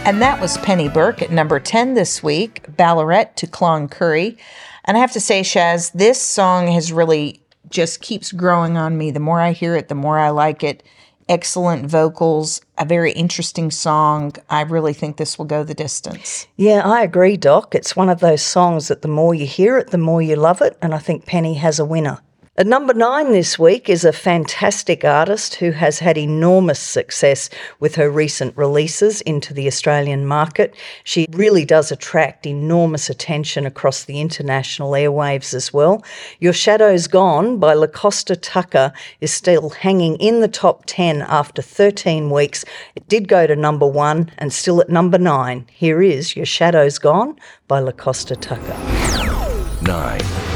And that was Penny Burke at number 10 this week, Ballarat to Clon Curry. And I have to say, Shaz, this song has really just keeps growing on me. The more I hear it, the more I like it. Excellent vocals, a very interesting song. I really think this will go the distance. Yeah, I agree, Doc. It's one of those songs that the more you hear it, the more you love it, and I think Penny has a winner. At number 9 this week is a fantastic artist who has had enormous success with her recent releases into the Australian market. She really does attract enormous attention across the international airwaves as well. Your Shadow's Gone by LaCosta Tucker is still hanging in the top 10 after 13 weeks. It did go to number 1 and still at number 9. Here is Your Shadow's Gone by LaCosta Tucker. 9.